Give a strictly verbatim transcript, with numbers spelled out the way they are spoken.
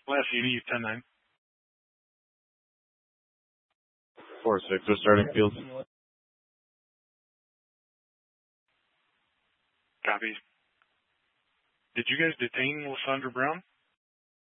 Last unit, you ten nine. four six, we're starting field. Copy. Did you guys detain Lysandra Brown?